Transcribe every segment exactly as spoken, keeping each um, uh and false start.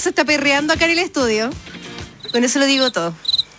se está perreando acá en el estudio. Con eso lo digo todo.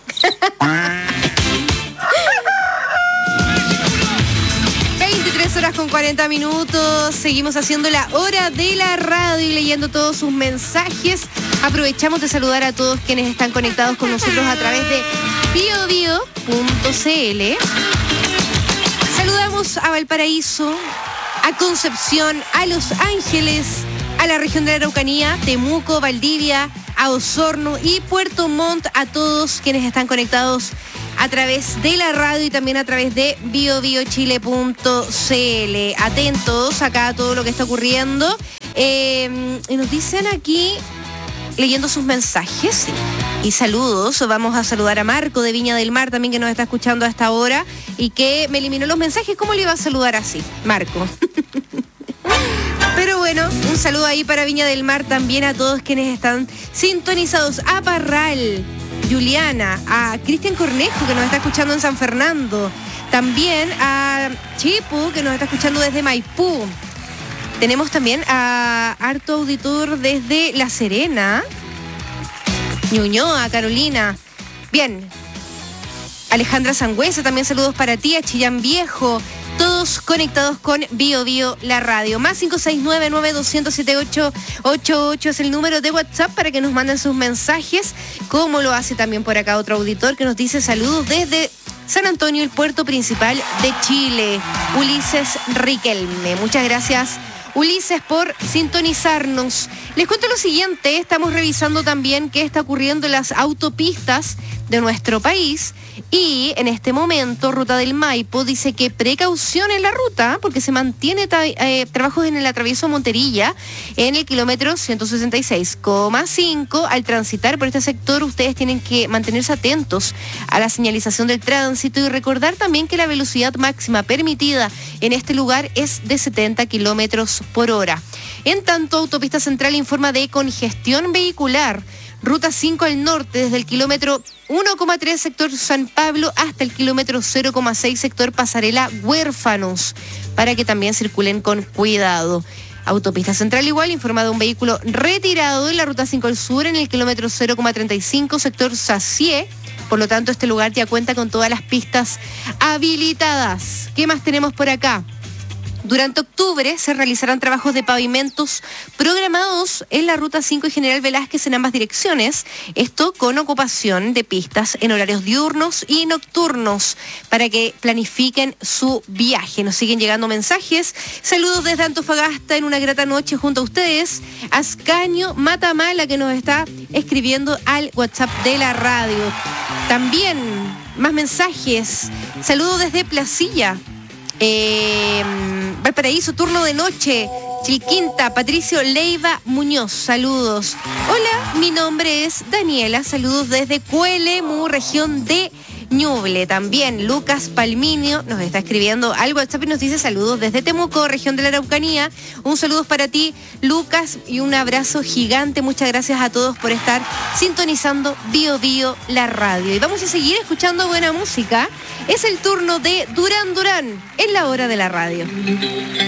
veintitrés horas con cuarenta minutos. Seguimos haciendo la hora de la radio y leyendo todos sus mensajes. Aprovechamos de saludar a todos quienes están conectados con nosotros a través de bio bio punto c l. Saludamos a Valparaíso, a Concepción, a Los Ángeles, a la región de la Araucanía, Temuco, Valdivia, a Osorno y Puerto Montt, a todos quienes están conectados a través de la radio y también a través de bio bio chile punto c l. Atentos acá a todo lo que está ocurriendo. Eh, y nos dicen aquí, leyendo sus mensajes y saludos, vamos a saludar a Marco de Viña del Mar también, que nos está escuchando a esta hora y que me eliminó los mensajes. ¿Cómo le iba a saludar así, Marco? Pero bueno, un saludo ahí para Viña del Mar, también a todos quienes están sintonizados, a Parral, Juliana, a Cristian Cornejo, que nos está escuchando en San Fernando, también a Chipu, que nos está escuchando desde Maipú. Tenemos también a harto auditor desde La Serena, Ñuñoa, Carolina. Bien, Alejandra Sangüesa, también saludos para ti, a Chillán Viejo. Todos conectados con Bio Bio, la radio. Más cinco seis nueve, nueve dos cero cero, siete ocho ocho ocho es el número de WhatsApp para que nos manden sus mensajes, como lo hace también por acá otro auditor que nos dice saludos desde San Antonio, el puerto principal de Chile, Ulises Riquelme. Muchas gracias, Ulises, por sintonizarnos. Les cuento lo siguiente, estamos revisando también qué está ocurriendo en las autopistas de nuestro país y en este momento Ruta del Maipo dice que precaución en la ruta porque se mantiene ta- eh, trabajos en el atravieso Monterilla en el kilómetro ciento sesenta y seis coma cinco. Al transitar por este sector ustedes tienen que mantenerse atentos a la señalización del tránsito y recordar también que la velocidad máxima permitida en este lugar es de setenta kilómetros por hora. En tanto, Autopista Central informa de congestión vehicular. Ruta cinco al norte, desde el kilómetro uno coma tres sector San Pablo hasta el kilómetro cero coma seis sector Pasarela Huérfanos, para que también circulen con cuidado. Autopista Central igual informa de un vehículo retirado en la Ruta cinco al sur en el kilómetro cero coma treinta y cinco sector Sacié. Por lo tanto, este lugar ya cuenta con todas las pistas habilitadas. ¿Qué más tenemos por acá? Durante octubre se realizarán trabajos de pavimentos programados en la Ruta cinco y General Velázquez en ambas direcciones. Esto con ocupación de pistas en horarios diurnos y nocturnos para que planifiquen su viaje. Nos siguen llegando mensajes. Saludos desde Antofagasta en una grata noche junto a ustedes. Ascaño Matamala, que nos está escribiendo al WhatsApp de la radio. También más mensajes. Saludos desde Placilla. Eh, Valparaíso, turno de noche, Chilquinta, Patricio Leiva Muñoz, saludos. Hola, mi nombre es Daniela, saludos desde Cuelemu, región de Ñuble. También Lucas Palminio nos está escribiendo al WhatsApp y nos dice saludos desde Temuco, región de la Araucanía. Un saludo para ti, Lucas, y un abrazo gigante. Muchas gracias a todos por estar sintonizando Bio Bio, la radio. Y vamos a seguir escuchando buena música. Es el turno de Durán Durán en la hora de la radio.